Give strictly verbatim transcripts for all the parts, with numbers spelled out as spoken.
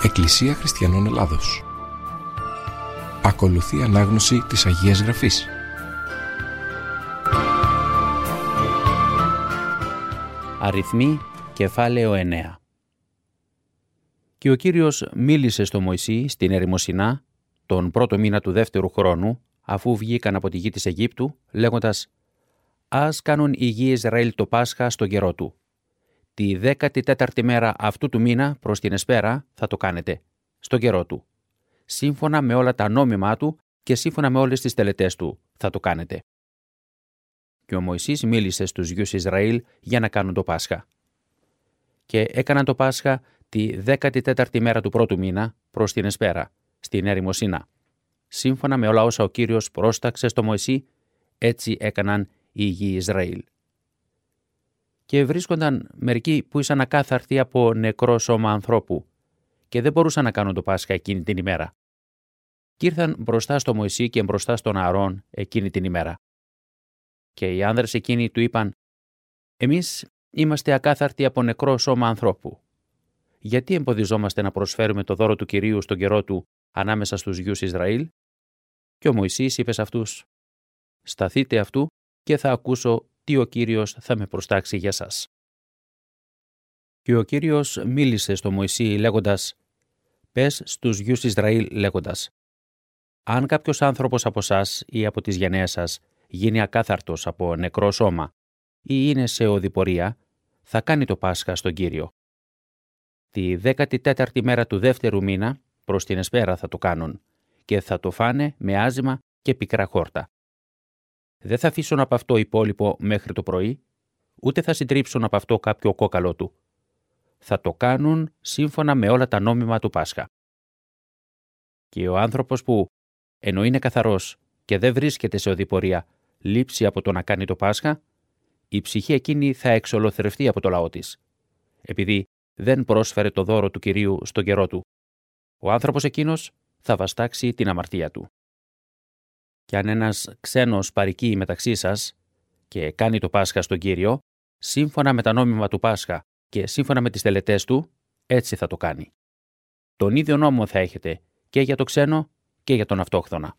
Εκκλησία Χριστιανών Ελλάδος. Ακολουθεί ανάγνωση της Αγίας Γραφής. Αριθμοί, κεφάλαιο εννέα. Και ο Κύριος μίλησε στο Μωυσή στην έρημο Σινά τον πρώτο μήνα του δεύτερου χρόνου, αφού βγήκαν από τη γη της Αιγύπτου, λέγοντας «Ας κάνουν οι γη Ισραήλ το Πάσχα στον καιρό του. Τη δέκατη τέταρτη μέρα αυτού του μήνα προς την εσπέρα θα το κάνετε, στον καιρό του. Σύμφωνα με όλα τα νόμιμά του και σύμφωνα με όλες τις τελετές του θα το κάνετε». Και ο Μωυσής μίλησε στους γιους Ισραήλ για να κάνουν το Πάσχα. Και έκαναν το Πάσχα τη δέκατη τέταρτη μέρα του πρώτου μήνα προς την εσπέρα, στην έρημο Σινά. Σύμφωνα με όλα όσα ο Κύριος πρόσταξε στο Μωυσή, έτσι έκαναν οι γη Ισραήλ. Και βρίσκονταν μερικοί που ήσαν ακάθαρτοι από νεκρό σώμα ανθρώπου και δεν μπορούσαν να κάνουν το Πάσχα εκείνη την ημέρα. Και ήρθαν μπροστά στο Μωυσή και μπροστά στον Ααρών εκείνη την ημέρα. Και οι άνδρες εκείνοι του είπαν «Εμείς είμαστε ακάθαρτοι από νεκρό σώμα ανθρώπου. Γιατί εμποδιζόμαστε να προσφέρουμε το δώρο του Κυρίου στον καιρό του ανάμεσα στους γιους Ισραήλ?» Και ο Μωυσής είπε σε αυτούς «Σταθείτε αυτού και θα ακούσω τι ο Κύριος θα με προστάξει για σας». Και ο Κύριος μίλησε στο Μωυσή λέγοντας «Πες στους γιους Ισραήλ λέγοντας αν κάποιος άνθρωπος από σας ή από τις γενναίες σας γίνει ακάθαρτος από νεκρό σώμα ή είναι σε οδηπορία, θα κάνει το Πάσχα στον Κύριο. Τη δέκατη τέταρτη μέρα του δεύτερου μήνα προς την εσπέρα θα το κάνουν και θα το φάνε με άζυμα και πικρά χόρτα. Δεν θα αφήσουν από αυτό υπόλοιπο μέχρι το πρωί, ούτε θα συντρίψουν από αυτό κάποιο κόκαλο του. Θα το κάνουν σύμφωνα με όλα τα νόμιμα του Πάσχα. Και ο άνθρωπος που, ενώ είναι καθαρός και δεν βρίσκεται σε οδηπορία, λείψει από το να κάνει το Πάσχα, η ψυχή εκείνη θα εξολοθρευτεί από το λαό της, επειδή δεν πρόσφερε το δώρο του Κυρίου στον καιρό του. Ο άνθρωπος εκείνος θα βαστάξει την αμαρτία του. Και αν ένας ξένος παροικεί μεταξύ σας και κάνει το Πάσχα στον Κύριο, σύμφωνα με τα νόμιμα του Πάσχα και σύμφωνα με τις τελετές του, έτσι θα το κάνει. Τον ίδιο νόμο θα έχετε και για το ξένο και για τον αυτόχθονα.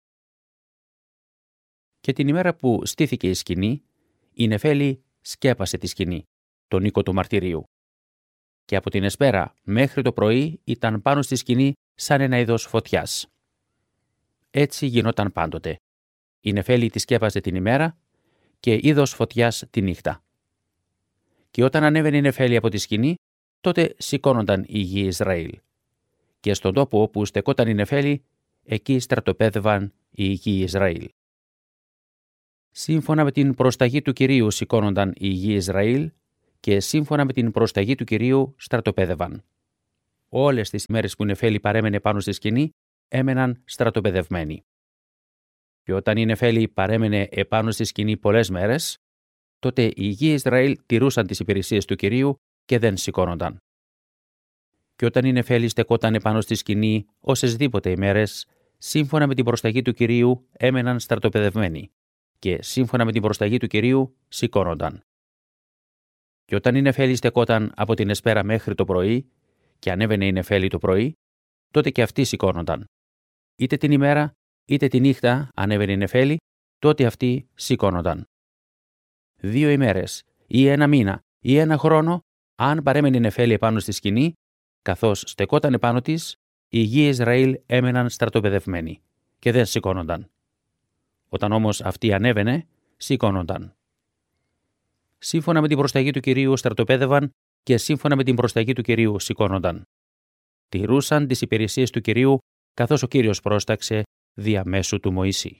Και την ημέρα που στήθηκε η σκηνή, η Νεφέλη σκέπασε τη σκηνή, τον οίκο του μαρτυρίου. Και από την εσπέρα μέχρι το πρωί ήταν πάνω στη σκηνή σαν ένα είδος φωτιάς. Έτσι γινόταν πάντοτε. Η Νεφέλη τη σκέπαζε την ημέρα και είδος φωτιάς τη νύχτα. Και όταν ανέβαινε η Νεφέλη από τη σκηνή, τότε σηκώνονταν οι γη Ισραήλ. Και στον τόπο όπου στεκόταν η Νεφέλη, εκεί στρατοπέδευαν οι γη Ισραήλ. Σύμφωνα με την προσταγή του Κυρίου σηκώνονταν οι γη Ισραήλ και σύμφωνα με την προσταγή του Κυρίου στρατοπέδευαν. Όλες τις ημέρες που η Νεφέλη παρέμενε πάνω στη σκηνή, έμεναν στρατοπεδευμένοι. Και όταν η Νεφέλη παρέμενε επάνω στη σκηνή πολλές μέρες, τότε οι γη Ισραήλ τηρούσαν τις υπηρεσίες του Κυρίου και δεν σηκώνονταν. Και όταν η Νεφέλη στεκόταν επάνω στη σκηνή όσεσδήποτε ημέρες, σύμφωνα με την προσταγή του Κυρίου έμεναν στρατοπεδευμένοι και σύμφωνα με την προσταγή του Κυρίου σηκώνονταν. Και όταν η Νεφέλη στεκόταν από την εσπέρα μέχρι το πρωί και ανέβαινε η Νεφέλη το πρωί, τότε και αυτοί σηκώνονταν. Είτε την ημέρα, είτε τη νύχτα ανέβαινε η Νεφέλη, τότε αυτοί σηκώνονταν. Δύο ημέρες, ή ένα μήνα, ή ένα χρόνο, αν παρέμενε η Νεφέλη επάνω στη σκηνή, καθώς στεκόταν επάνω της, οι γη Ισραήλ έμεναν στρατοπεδευμένοι και δεν σηκώνονταν. Όταν όμως αυτή ανέβαινε, σηκώνονταν. Σύμφωνα με την προσταγή του Κυρίου στρατοπέδευαν και σύμφωνα με την προσταγή του Κυρίου σηκώνονταν. Τηρούσαν τις υπηρεσίες του Κυρίου, καθώς ο Κύριος πρόσταξε διαμέσου του Μωυσή.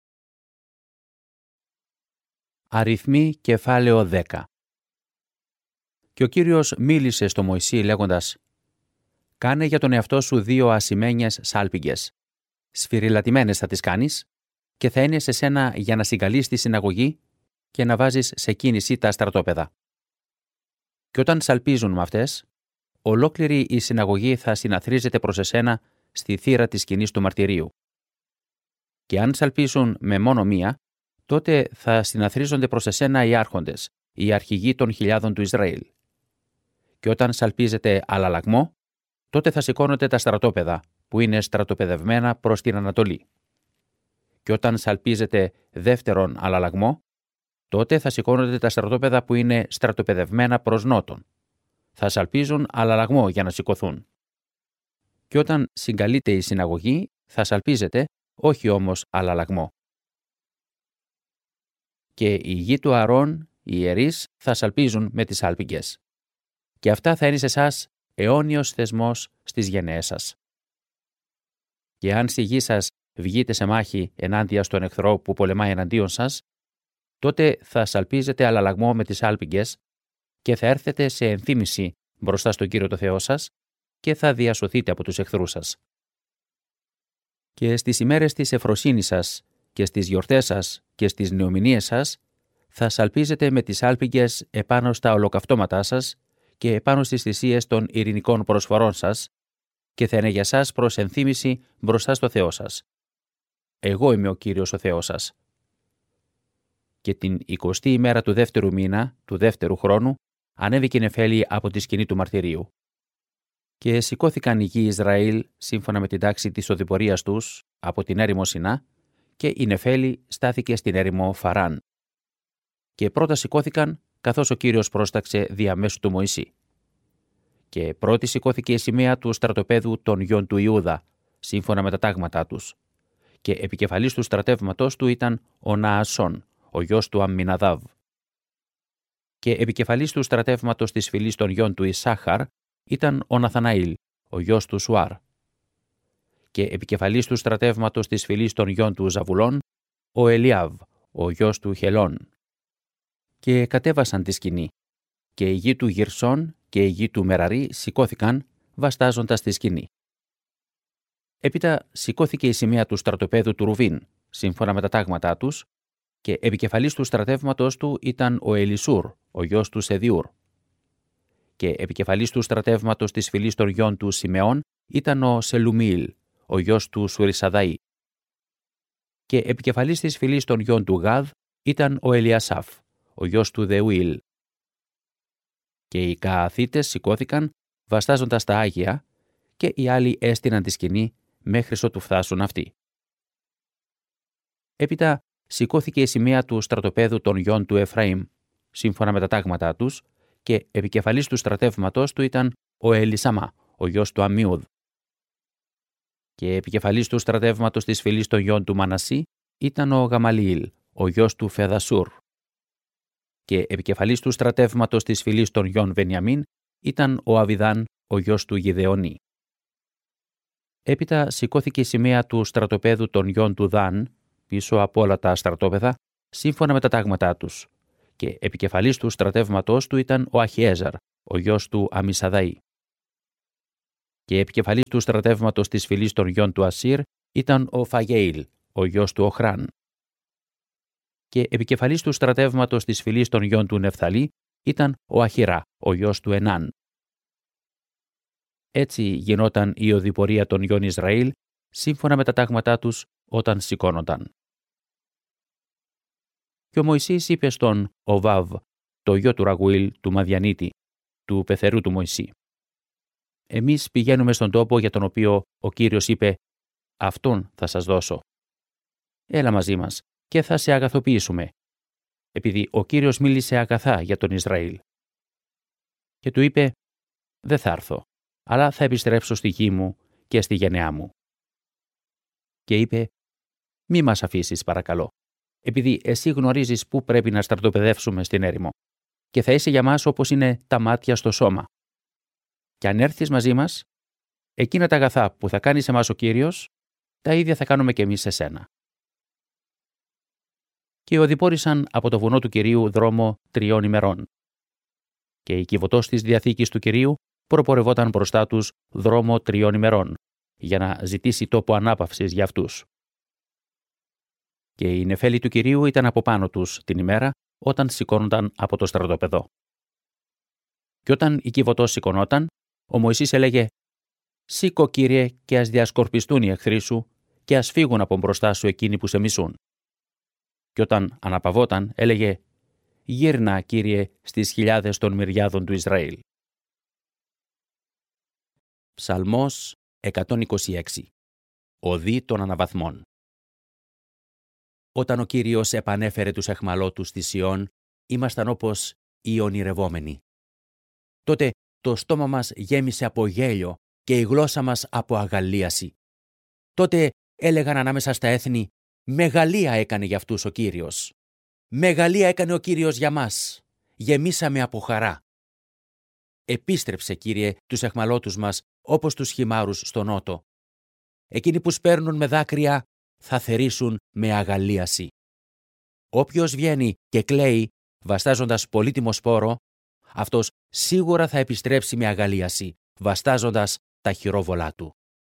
Αριθμοί, κεφάλαιο δέκα. Και ο Κύριος μίλησε στο Μωυσή λέγοντας «Κάνε για τον εαυτό σου δύο ασημένιες σάλπιγγες. Σφυριλατημένες θα τις κάνεις και θα είναι σε σένα για να συγκαλείς τη συναγωγή και να βάζεις σε κίνηση τα στρατόπεδα. Και όταν σαλπίζουν με αυτές, ολόκληρη η συναγωγή θα συναθρίζεται προς εσένα στη θύρα της σκηνής του μαρτυρίου. Και αν σαλπίσουν με μόνο μία, τότε θα συναθρίζονται προς εσένα οι άρχοντες, οι αρχηγοί των χιλιάδων του Ισραήλ. Και όταν σαλπίζετε αλλαλαγμό, τότε θα σηκώνονται τα στρατόπεδα που είναι στρατοπεδευμένα προς την Ανατολή. Και όταν σαλπίζετε δεύτερον αλλαλαγμό, τότε θα σηκώνονται τα στρατόπεδα που είναι στρατοπεδευμένα προς νότον. Θα σαλπίζουν αλλαλαγμό για να σηκωθούν. Και όταν συγκαλείται η συναγωγή, θα σαλπίζετε, όχι όμως αλλαλαγμό. Και η γη του Αρών, οι ιερείς, θα σαλπίζουν με τις σάλπιγγες. Και αυτά θα είναι σε εσάς αιώνιος θεσμός στις γενναίες σας. Και αν στη γη σας βγείτε σε μάχη ενάντια στον εχθρό που πολεμάει εναντίον σας, τότε θα σαλπίζετε αλλαλαγμό με τις σάλπιγγες και θα έρθετε σε ενθύμηση μπροστά στον Κύριο το Θεό σας και θα διασωθείτε από τους εχθρούς σας. Και στις ημέρες της ευφροσύνης σας και στις γιορτές σας και στις νεομηνίες σας θα σαλπίζετε με τις σάλπιγγες επάνω στα ολοκαυτώματά σας και επάνω στις θυσίες των ειρηνικών προσφορών σας και θα είναι για σας προς ενθύμηση μπροστά στο Θεό σας. Εγώ είμαι ο Κύριος ο Θεός σας. Και την εικοστή ημέρα του δεύτερου μήνα, του δεύτερου χρόνου, ανέβηκε η νεφέλη από τη σκηνή του μαρτυρίου. Και σηκώθηκαν οι γη Ισραήλ, σύμφωνα με την τάξη της οδηπορίας τους, από την έρημο Σινά, και η νεφέλη στάθηκε στην έρημο Φαράν. Και πρώτα σηκώθηκαν, καθώς ο Κύριος πρόσταξε διαμέσου του Μωυσή. Και πρώτη σηκώθηκε η σημαία του στρατοπέδου των γιών του Ιούδα, σύμφωνα με τα τάγματά τους. Και επικεφαλής του στρατεύματος του ήταν ο Ναασών, ο γιος του Αμμιναδάβ. Και επικεφαλής του στρατεύματος της φυλής των γιών του Ισάχαρ ήταν ο Ναθαναήλ, ο γιος του Σουάρ. Και επικεφαλής του στρατεύματος της φυλής των γιών του Ζαβουλών, ο Ελιάβ, ο γιος του Χελών. Και κατέβασαν τη σκηνή, και η γη του Γυρσών και η γη του Μεραρή σηκώθηκαν, βαστάζοντας τη σκηνή. Έπειτα σηκώθηκε η σημαία του στρατοπέδου του Ρουβίν, σύμφωνα με τα τάγματά τους, και επικεφαλής του στρατεύματος του ήταν ο Ελισούρ, ο γιος του Σεδιούρ. Και επικεφαλής του στρατεύματος της φυλής των γιών του Σιμεών ήταν ο Σελουμίλ, ο γιος του Σουρισαδαή. Και επικεφαλής της φυλής των γιών του Γάδ ήταν ο Ελιασάφ, ο γιος του Δεουήλ. Και οι Κααθίτες σηκώθηκαν, βαστάζοντας τα Άγια, και οι άλλοι έστειναν τη σκηνή μέχρι ότου φτάσουν αυτοί. Έπειτα σηκώθηκε η σημαία του στρατοπέδου των γιών του Εφραήμ, σύμφωνα με τα τάγματά τους, και επικεφαλής του στρατεύματος του ήταν ο Ελισαμά, ο γιος του Αμμιούδ. Και επικεφαλής του στρατεύματος της φυλής των γιών του Μανασί ήταν ο Γαμαλιήλ, ο γιος του Φεδασούρ. Και επικεφαλής του στρατεύματος της φυλής των γιών Βενιαμίν ήταν ο Αβιδάν, ο γιος του Γιδεονή. Έπειτα σηκώθηκε η σημαία του στρατοπέδου των γιών του Δάν, πίσω από όλα τα στρατόπεδα, σύμφωνα με τα τάγματά τους, και επικεφαλής του στρατεύματός του ήταν ο Αχιέζαρ, ο γιος του Αμισαδαή. Και επικεφαλής του στρατεύματος της φυλής των γιών του Ασύρ ήταν ο Φαγέιλ, ο γιος του Οχράν. Και επικεφαλής του στρατεύματος της φυλής των γιών του Νεφθαλή ήταν ο Αχιρά, ο γιος του Ενάν. Έτσι γινόταν η οδηπορία των γιών Ισραήλ, σύμφωνα με τα τάγματά τους, όταν σηκώνονταν. Και ο Μωυσής είπε στον Οβάβ, το γιο του Ραγουήλ, του Μαδιανίτη, του πεθερού του Μωυσή: «Εμείς πηγαίνουμε στον τόπο για τον οποίο ο Κύριος είπε, αυτόν θα σας δώσω. Έλα μαζί μας και θα σε αγαθοποιήσουμε, επειδή ο Κύριος μίλησε αγαθά για τον Ισραήλ». Και του είπε: «Δεν θα έρθω, αλλά θα επιστρέψω στη γη μου και στη γενεά μου». Και είπε: «Μη μας αφήσεις, παρακαλώ, επειδή εσύ γνωρίζεις πού πρέπει να στρατοπεδεύσουμε στην έρημο, και θα είσαι για μας όπως είναι τα μάτια στο σώμα. Και αν έρθεις μαζί μας, εκείνα τα αγαθά που θα κάνει σε εμάς ο Κύριος, τα ίδια θα κάνουμε και εμείς σε σένα». Και οδηπόρησαν από το βουνό του Κυρίου δρόμο τριών ημερών. Και η κυβωτός της Διαθήκης του Κυρίου προπορευόταν μπροστά τους δρόμο τριών ημερών, για να ζητήσει τόπο ανάπαυσης για αυτούς. Και η νεφέλη του Κυρίου ήταν από πάνω τους την ημέρα, όταν σηκώνονταν από το στρατόπεδο. Και όταν η κυβωτός σηκωνόταν, ο Μωυσής έλεγε: «Σήκω, Κύριε, και ας διασκορπιστούν οι εχθροί σου, και ας φύγουν από μπροστά σου εκείνοι που σε μισούν». Και όταν αναπαυόταν, έλεγε: «Γύρνα, Κύριε, στις χιλιάδες των μυριάδων του Ισραήλ». Ψαλμός εκατόν είκοσι έξι. Οδή των αναβαθμών. Όταν ο Κύριος επανέφερε τους αιχμαλώτους στη Σιών, ήμασταν όπως οι ονειρευόμενοι. Τότε το στόμα μας γέμισε από γέλιο και η γλώσσα μας από αγαλίαση. Τότε έλεγαν ανάμεσα στα έθνη, «Μεγαλεία έκανε για αυτούς ο Κύριος. Μεγαλεία έκανε ο Κύριος για μας. Γεμίσαμε από χαρά». Επίστρεψε, Κύριε, τους αιχμαλώτους μας, όπως τους χυμάρους στο νότο. Εκείνοι που σπέρνουν με δάκρυα θα θερήσουν με αγαλίαση. Όποιος βγαίνει και κλαίει, βαστάζοντας πολύτιμο σπόρο, αυτός σίγουρα θα επιστρέψει με αγαλίαση, βαστάζοντας τα χειρόβολά του.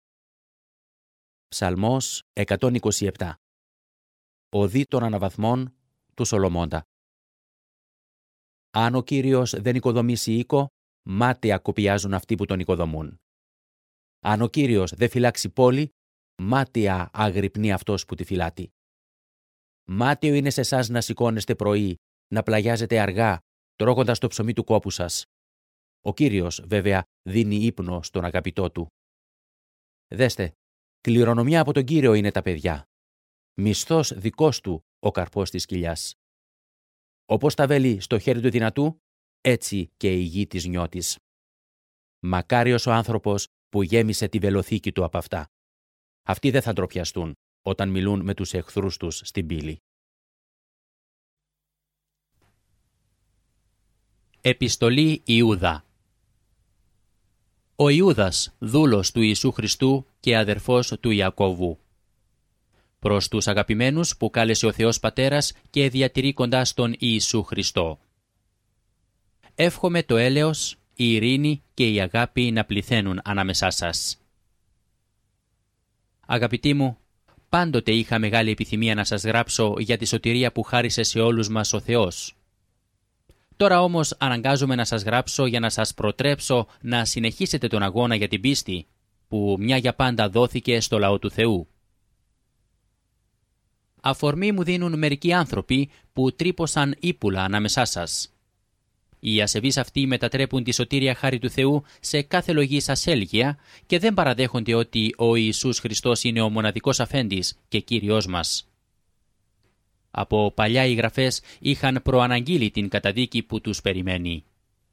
Ψαλμός εκατόν είκοσι επτά. Οδή των αναβαθμών του Σολομώντα. Αν ο Κύριος δεν οικοδομήσει οίκο, μάταια κοπιάζουν αυτοί που τον οικοδομούν. Αν ο Κύριος δεν φυλάξει πόλη, μάταια αγρυπνεί αυτός που τη φυλάτει. Μάταιο είναι σε εσάς να σηκώνεστε πρωί, να πλαγιάζετε αργά, τρώγοντας το ψωμί του κόπου σας. Ο Κύριος, βέβαια, δίνει ύπνο στον αγαπητό του. Δέστε, κληρονομιά από τον Κύριο είναι τα παιδιά. Μισθός δικός του ο καρπός της κοιλιάς. Όπως τα βέλη στο χέρι του δυνατού, έτσι και η γη της νιώτης. Μακάριος ο άνθρωπος που γέμισε τη βελοθήκη του από αυτά. Αυτοί δεν θα ντροπιαστούν όταν μιλούν με τους εχθρούς τους στην πύλη. Επιστολή Ιούδα. Ο Ιούδας, δούλος του Ιησού Χριστού και αδερφός του Ιακώβου. Προς τους αγαπημένους που κάλεσε ο Θεός Πατέρας και διατηρεί κοντά στον Ιησού Χριστό. Εύχομαι το έλεος, η ειρήνη και η αγάπη να πληθαίνουν ανάμεσά σας. Αγαπητοί μου, πάντοτε είχα μεγάλη επιθυμία να σας γράψω για τη σωτηρία που χάρισε σε όλους μας ο Θεός. Τώρα όμως αναγκάζομαι να σας γράψω για να σας προτρέψω να συνεχίσετε τον αγώνα για την πίστη που μια για πάντα δόθηκε στο λαό του Θεού. Αφορμή μου δίνουν μερικοί άνθρωποι που τρύπωσαν ύπουλα ανάμεσά σας. Οι ασεβείς αυτοί μετατρέπουν τη σωτήρια χάρη του Θεού σε κάθε λογής ασέλγεια και δεν παραδέχονται ότι ο Ιησούς Χριστός είναι ο μοναδικός αφέντης και Κύριος μας. Από παλιά οι γραφές είχαν προαναγγείλει την καταδίκη που τους περιμένει.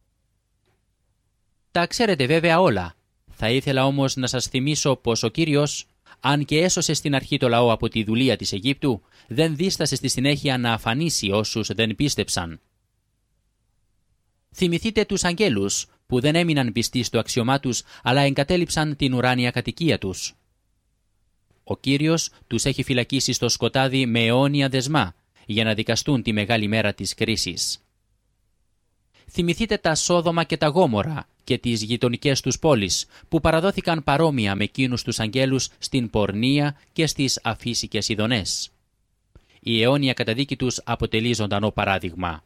Τα ξέρετε βέβαια όλα. Θα ήθελα όμως να σας θυμίσω πως ο Κύριος, αν και έσωσε στην αρχή το λαό από τη δουλεία της Αιγύπτου, δεν δίστασε στη συνέχεια να αφανίσει όσους δεν πίστεψαν. Θυμηθείτε τους αγγέλους που δεν έμειναν πιστοί στο αξιωμά τους, αλλά εγκατέλειψαν την ουράνια κατοικία τους. Ο Κύριος τους έχει φυλακίσει στο σκοτάδι με αιώνια δεσμά για να δικαστούν τη μεγάλη μέρα της κρίσης. Θυμηθείτε τα Σόδομα και τα Γόμορα και τις γειτονικές τους πόλεις που παραδόθηκαν παρόμοια με εκείνους τους αγγέλους στην πορνεία και στις αφύσικες ειδονές. Η αιώνια καταδίκη τους αποτελεί ζωντανό παράδειγμα.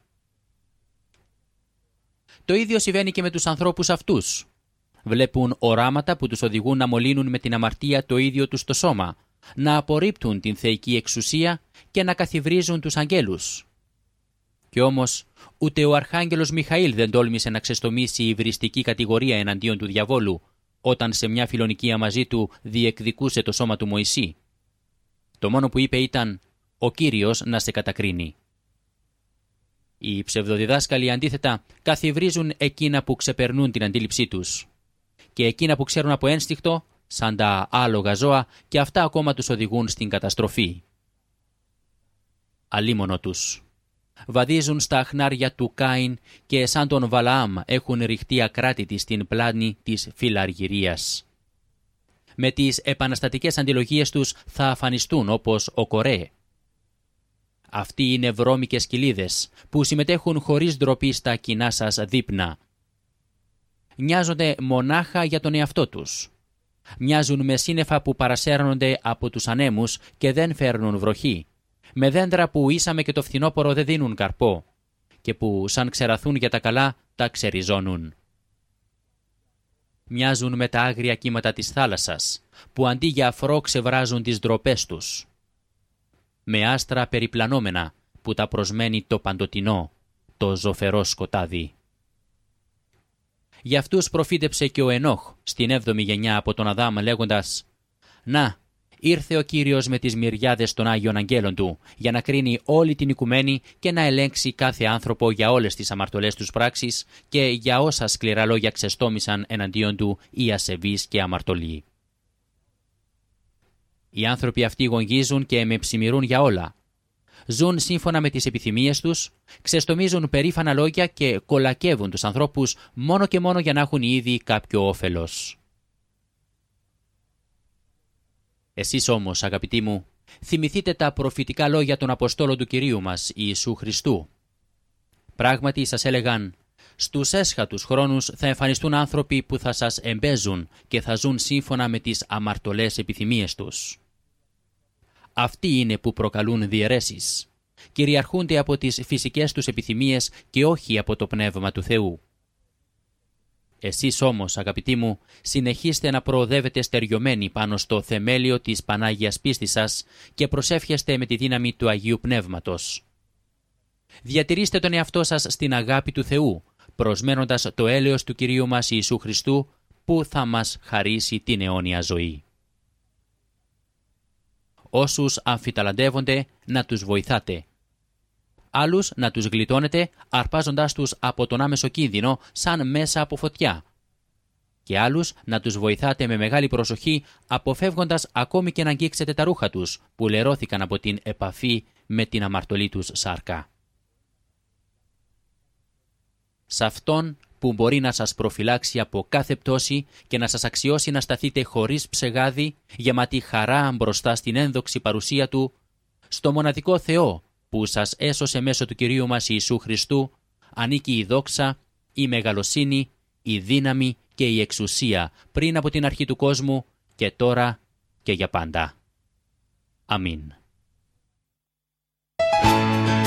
Το ίδιο συμβαίνει και με τους ανθρώπους αυτούς. Βλέπουν οράματα που τους οδηγούν να μολύνουν με την αμαρτία το ίδιο τους το σώμα, να απορρίπτουν την θεϊκή εξουσία και να καθιβρίζουν τους αγγέλους. Κι όμως, ούτε ο Αρχάγγελος Μιχαήλ δεν τόλμησε να ξεστομίσει η υβριστική κατηγορία εναντίον του διαβόλου, όταν σε μια φιλονικία μαζί του διεκδικούσε το σώμα του Μωυσή. Το μόνο που είπε ήταν «Ο Κύριος να σε κατακρίνει». Οι ψευδοδιδάσκαλοι αντίθετα καθιβρίζουν εκείνα που ξεπερνούν την αντίληψή τους. Και εκείνα που ξέρουν από ένστικτο, σαν τα άλογα ζώα, και αυτά ακόμα τους οδηγούν στην καταστροφή. Αλίμονο τους. Βαδίζουν στα αχνάρια του Κάιν και σαν τον Βαλαάμ έχουν ρηχτεί ακράτητοι στην πλάνη της φιλαργυρίας. Με τις επαναστατικές αντιλογίες τους θα αφανιστούν όπως ο Κορέ. Αυτοί είναι βρώμικες κοιλίδες που συμμετέχουν χωρίς ντροπή στα κοινά σας δείπνα. Νοιάζονται μονάχα για τον εαυτό τους. Μοιάζουν με σύννεφα που παρασέρνονται από τους ανέμους και δεν φέρνουν βροχή, με δέντρα που ήσαμε και το φθινόπωρο δεν δίνουν καρπό και που σαν ξεραθούν για τα καλά τα ξεριζώνουν. Μοιάζουν με τα άγρια κύματα της θάλασσας που αντί για αφρό ξεβράζουν τις ντροπές τους. Με άστρα περιπλανόμενα που τα προσμένει το παντοτινό, το ζωφερό σκοτάδι. Για αυτούς προφήτεψε και ο Ενόχ στην έβδομη γενιά από τον Αδάμ λέγοντας «Να, ήρθε ο Κύριος με τις μυριάδες των Άγιων Αγγέλων του για να κρίνει όλη την οικουμένη και να ελέγξει κάθε άνθρωπο για όλες τις αμαρτωλές τους πράξεις και για όσα σκληρά λόγια ξεστόμησαν εναντίον του οι ασεβείς και αμαρτωλοί. Οι άνθρωποι αυτοί γογγίζουν και με ψημιρούν για όλα. Ζουν σύμφωνα με τις επιθυμίες τους, ξεστομίζουν περήφανα λόγια και κολακεύουν τους ανθρώπους μόνο και μόνο για να έχουν ήδη κάποιο όφελος. Εσείς όμως, αγαπητοί μου, θυμηθείτε τα προφητικά λόγια των Αποστόλων του Κυρίου μας, Ιησού Χριστού. Πράγματι σας έλεγαν, στους έσχατους χρόνους θα εμφανιστούν άνθρωποι που θα σας εμπέζουν και θα ζουν σύμφωνα με τις αμαρτωλές επιθυμίες τους. Αυτοί είναι που προκαλούν διαιρέσεις. Κυριαρχούνται από τις φυσικές τους επιθυμίες και όχι από το Πνεύμα του Θεού. Εσείς όμως, αγαπητοί μου, συνεχίστε να προοδεύετε στεριωμένοι πάνω στο θεμέλιο της Πανάγιας πίστης σας και προσεύχεστε με τη δύναμη του Αγίου Πνεύματος. Διατηρήστε τον εαυτό σας στην αγάπη του Θεού, προσμένοντας το έλεος του Κυρίου μας Ιησού Χριστού, που θα μας χαρίσει την αιώνια ζωή. Όσους αμφιταλαντεύονται, να τους βοηθάτε. Άλλους να τους γλιτώνετε, αρπάζοντάς τους από τον άμεσο κίνδυνο σαν μέσα από φωτιά. Και άλλους να τους βοηθάτε με μεγάλη προσοχή, αποφεύγοντας ακόμη και να αγγίξετε τα ρούχα τους, που λερώθηκαν από την επαφή με την αμαρτωλή τους σάρκα. Σε αυτόν που μπορεί να σας προφυλάξει από κάθε πτώση και να σας αξιώσει να σταθείτε χωρίς ψεγάδι, γεμάτοι χαρά μπροστά στην ένδοξη παρουσία Του, στο μοναδικό Θεό που σας έσωσε μέσω του Κυρίου μας Ιησού Χριστού, ανήκει η δόξα, η μεγαλοσύνη, η δύναμη και η εξουσία πριν από την αρχή του κόσμου και τώρα και για πάντα. Αμήν.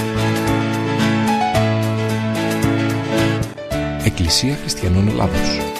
Εκκλησία Χριστιανών Ελλάδος.